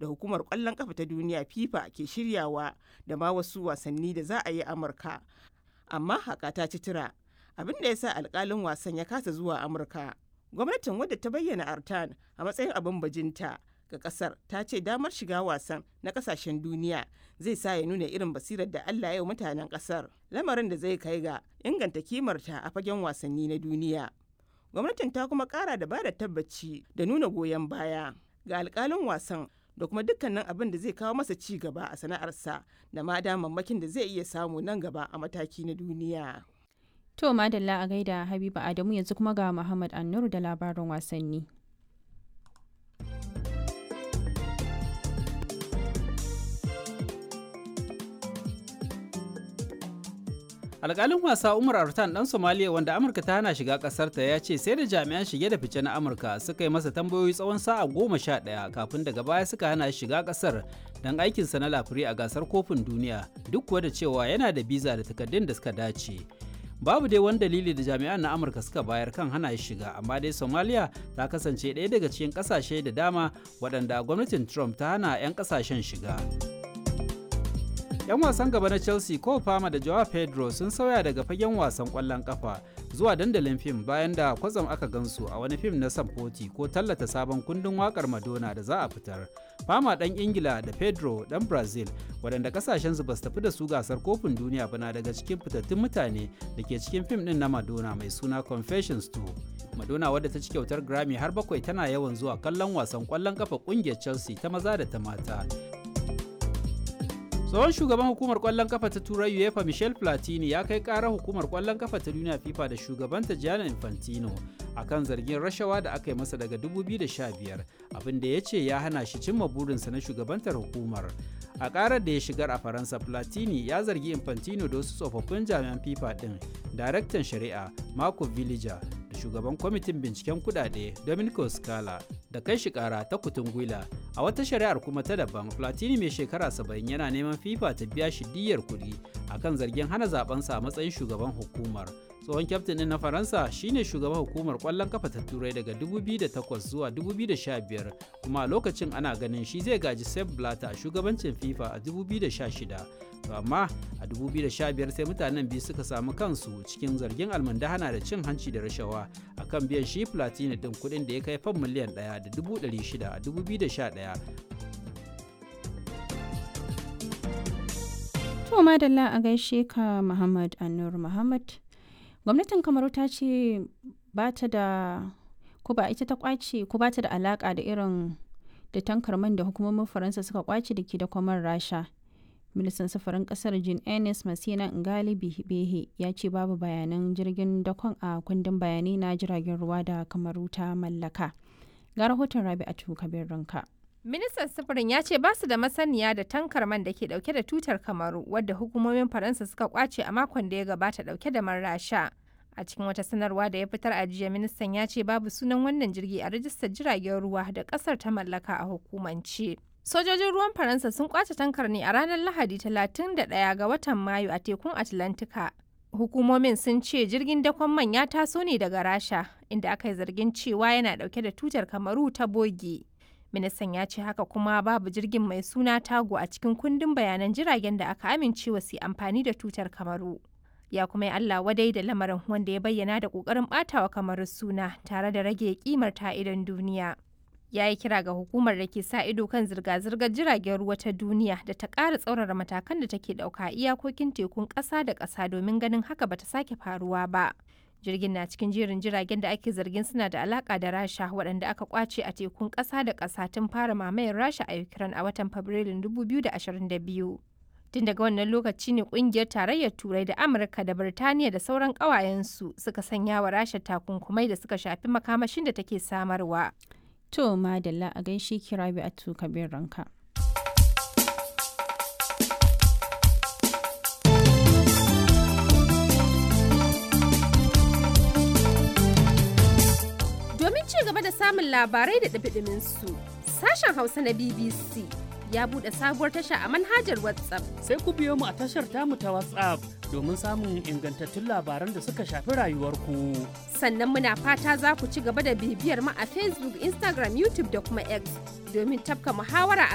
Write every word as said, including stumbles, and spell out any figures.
da hukumar ƙwallon ƙafa ta duniya FIFA ke shiryawa da ma wasu wasanni da za a yi a Amurka. Amma haka ta ci tura, abin da ya sa alƙalin wasan ya kasa zuwa Amurka. Gwamnatin wadda ta bayyana Artan a matsayin abin bajinta ga kasar ta ce damar shiga wasan na kasashen duniya zai sa ya nuna irin basirar da Allah ya yi mutanen kasar, lamarin da zai kai ga inganta kimarta a fagen wasanni na duniya. Gwamnatin ta kuma kara da bada tabbaci da nuna goyon baya ga alkalin wasan da kuma dukkanin abin da zai kawo masa ci gaba a sana'arsa da ma damammakin da zai iya samu nan gaba a mataki na duniya. To madalla a gaida Habiba Adamu, yanzu kuma ga Muhammad Annuru da labarin wasanni. Alƙalin wasa Umar Artan ɗan Somaliya wanda Amurka ta hana shiga ƙasarta ya ce sai da jami'an shige da fice na Amurka suka yi masa tambayoyi tsawon sa'a goma sha ɗaya kafin daga baya suka hana shi shiga ƙasar don aikinsa na lafiri a gasar kofin duniya, duk kuwa da cewa yana da biza da takardun da suka dace. Babu dai wani dalili da jami'an na Amurka suka bayar kan hana shi shiga, amma dai Somaliya ta kasance ɗaya daga cikin ƙasashe da dama waɗanda gwamnatin Trump ta hana 'yan ƙasashen shiga. 'Yan wasan gaba na Chelsea Cole Palmer da Joao Pedro sun sauya daga fagen wasan ƙwallon ƙafa zuwa dandalin fim bayan da kwatsam aka gansu a wani fim na samfoti ko tallata sabon kundin waƙar Madonna da za a fitar. Palmer ɗan Ingila da Pedro ɗan Brazil waɗanda ƙasashensu ba su tafi da su gasar kofin duniya ba na daga cikin fitattun mutane da ke cikin fim ɗin na Madonna mai suna Confessions two. Madonna wadda ta ci kyautar Grammy har bakwai tana yawan zuwa kallon wasan ƙwallon ƙafa ƙungiyar Chelsea ta maza da ta mata. Tsohon shugaban hukumar kwallon kafa ta Turai UEFA Michel Platini ya kai karar hukumar kwallon kafa ta duniya FIFA da shugabanta Gianni Infantino akan zargin rashawa da aka yi masa daga dubu biyu da sha biyar, abin da ya ce ya hana shi cimma burinsa na shugabantar hukumar. A karar da ya shigar a Faransa, Platini ya zargi Infantino da wasu tsofaffin jami'an FIFA din, daraktan shari'a Marco Villiger da shugaban kwamitin binciken kudade Domenico Scala da kai shi kara ta kutun gwila. A wata shari'ar kuma ta daban, Platini mai shekara saba'in yana neman FIFA ta biya shi diyyar kuɗi akan zargin hana zabensa a matsayin shugaban hukumar. Tsohon kyaftin ɗin na Faransa shine shugaban hukumar ƙwallon kafa ta Turai daga dubu biyu da takwas zuwa dubu biyu da sha biyar, kuma a lokacin ana ganin shi zai gaji Sepp Blatter a shugabancin FIFA a dubu biyu da sha shida. To amma a dubu biyu da sha biyar sai mutanen biyu suka samu kansu cikin zargin almundahana da cin hanci da rashawa akan biyan shi Platini ɗin kuɗin da ya kai fam miliyan ɗaya da dubu ɗari shida a dubu biyu da sha ɗaya. To madalla a gaishe ka Muhammad Annur Muhammad. Gwamnatin Kamaru ta ce ba ta da ko ba ita ta kwace ko ba ta da alaka da irin da tankar man da hukumomin Faransa suka kwace da ke da kwamar Rasha. Ministan sufurin kasar Jean Ernest Masina Ngali Behe ya ce babu bayanan jirgin dakon a kundin bayanai na jiragen ruwa da Kamaru ta mallaka. Ga rahoton Rabi'atu Kabir Ranka. Ministan sufurin ya ce ba su da masaniya da tankar man da ke dauke da tutar Kamaru wadda hukumomin Faransa suka kwace a makon da ya gabata dauke da man Rasha. A cikin wata sanarwa da ya fitar a jiya, ministan ya ce babu sunan wannan jirgi a rajistar jiragen ruwa da kasar ta mallaka a hukumance. Sojojin ruwan Faransa sun kwace tankar ne a ranar Lahadi talatin da ɗaya ga watan Mayu a tekun Atlantika. Hukumomin sun ce jirgin dakon man ya taso ne daga Rasha, inda aka yi zargin cewa yana dauke da tutar Kamaru ta boge. Ministan ya ce haka kuma babu jirgin mai suna Tago a cikin kundin bayanan jiragen da aka amincewa su amfani da tutar Kamaru. Ya kuma yi Allah wadai da lamarin, wanda ya bayyana da ƙoƙarin ɓatawa Kamaru suna tare da rage kimar ta idon duniya. Ya yi kira ga hukumar da ke sa ido kan zirga-zirgar jiragen ruwa ta duniya da ta ƙara tsaurara matakan da take ɗauka iyakokin tekun ƙasa da ƙasa domin ganin haka bata sake faruwa ba. Jirgin na cikin jerin jiragen da ake zargin suna da alaka da Rasha waɗanda aka kwace a tekun ƙasa da ƙasa tun fara mamayar Rasha a Ukraine a watan Fabrilun dubu biyu da ashirin da biyu. Tun daga wannan lokaci ne ƙungiyar tarayyar Turai da Amurka da Birtaniya da sauran ƙawayensu suka sanya wa Rasha takunkumai da suka shafi makamashin da take samarwa. To madalla a gaishe ki Rabi'atu Kabir Ranka. Gaba da samun labarai da ɗumi su sashen Hausa na B B C ya buɗe sabuwar tasha a manhajar WhatsApp. Sai ku biyo mu a tashar tamu ta WhatsApp domin samun ingantattun labaran da suka shafi rayuwarku. Sannan muna fata za ku ci gaba da bibiyar mu a Facebook, Instagram, YouTube da kuma X domin tafka muhawara